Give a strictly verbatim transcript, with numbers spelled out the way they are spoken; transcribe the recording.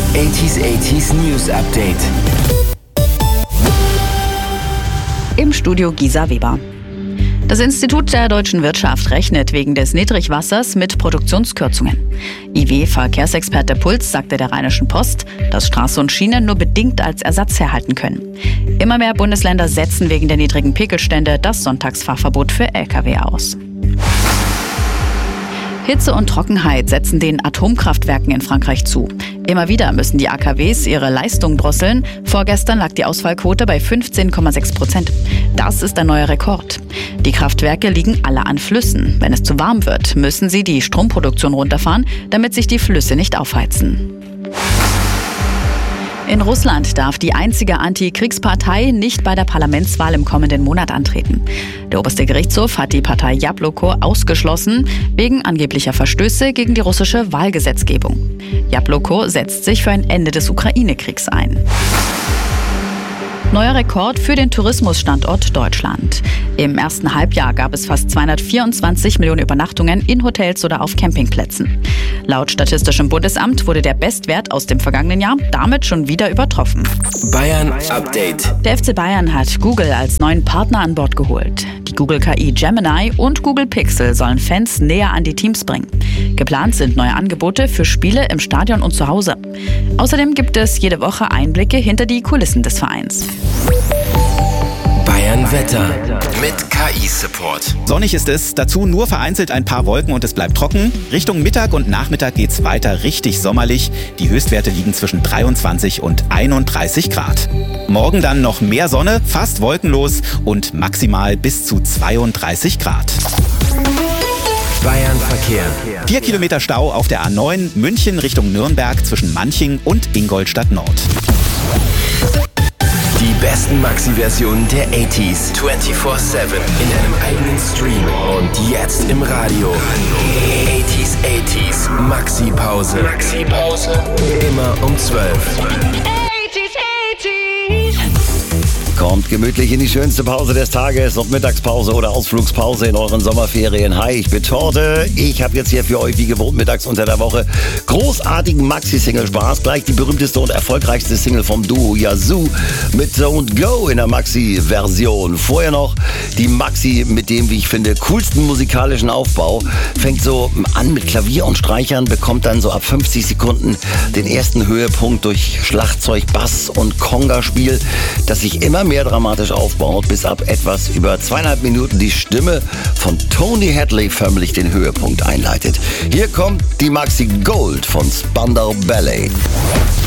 achtziger achtziger News Update. Im Studio Gisa Weber. Das Institut der deutschen Wirtschaft rechnet wegen des Niedrigwassers mit Produktionskürzungen. I W-Verkehrsexperte Puls sagte der Rheinischen Post, dass Straße und Schiene nur bedingt als Ersatz herhalten können. Immer mehr Bundesländer setzen wegen der niedrigen Pegelstände das Sonntagsfahrverbot für L K W aus. Hitze und Trockenheit setzen den Atomkraftwerken in Frankreich zu. Immer wieder müssen die A K Ws ihre Leistung drosseln. Vorgestern lag die Ausfallquote bei fünfzehn Komma sechs Prozent. Das ist ein neuer Rekord. Die Kraftwerke liegen alle an Flüssen. Wenn es zu warm wird, müssen sie die Stromproduktion runterfahren, damit sich die Flüsse nicht aufheizen. In Russland darf die einzige Antikriegspartei nicht bei der Parlamentswahl im kommenden Monat antreten. Der oberste Gerichtshof hat die Partei Jabloko ausgeschlossen, wegen angeblicher Verstöße gegen die russische Wahlgesetzgebung. Jabloko setzt sich für ein Ende des Ukraine-Kriegs ein. Neuer Rekord für den Tourismusstandort Deutschland. Im ersten Halbjahr gab es fast zweihundertvierundzwanzig Millionen Übernachtungen in Hotels oder auf Campingplätzen. Laut Statistischem Bundesamt wurde der Bestwert aus dem vergangenen Jahr damit schon wieder übertroffen. Bayern Update. Der F C Bayern hat Google als neuen Partner an Bord geholt. Die Google K I Gemini und Google Pixel sollen Fans näher an die Teams bringen. Geplant sind neue Angebote für Spiele im Stadion und zu Hause. Außerdem gibt es jede Woche Einblicke hinter die Kulissen des Vereins. Bayern Wetter mit K I-Support. Sonnig ist es, dazu nur vereinzelt ein paar Wolken und es bleibt trocken. Richtung Mittag und Nachmittag geht's weiter richtig sommerlich. Die Höchstwerte liegen zwischen dreiundzwanzig und einunddreißig Grad. Morgen dann noch mehr Sonne, fast wolkenlos und maximal bis zu zweiunddreißig Grad. Bayern Verkehr. Vier Kilometer Stau auf der A neun, München Richtung Nürnberg zwischen Manching und Ingolstadt Nord. Die besten Maxi-Versionen der achtziger vierundzwanzig sieben in einem eigenen Stream und jetzt im Radio. achtziger achtziger Maxi-Pause. Maxi-Pause. Immer um zwölf. Kommt gemütlich in die schönste Pause des Tages, ob Mittagspause oder Ausflugspause in euren Sommerferien. Hi, ich bin Torte. Ich habe jetzt hier für euch wie gewohnt mittags unter der Woche großartigen Maxi-Single-Spaß. Gleich die berühmteste und erfolgreichste Single vom Duo Yazoo mit Don't Go in der Maxi-Version. Vorher noch die Maxi mit dem, wie ich finde, coolsten musikalischen Aufbau. Fängt so an mit Klavier und Streichern, bekommt dann so ab fünfzig Sekunden den ersten Höhepunkt durch Schlagzeug, Bass und Conga-Spiel, das sich immer mehr dramatisch aufbaut, bis ab etwas über zweieinhalb Minuten die Stimme von Tony Hadley förmlich den Höhepunkt einleitet. Hier kommt die Maxi Gold von Spandau Ballet.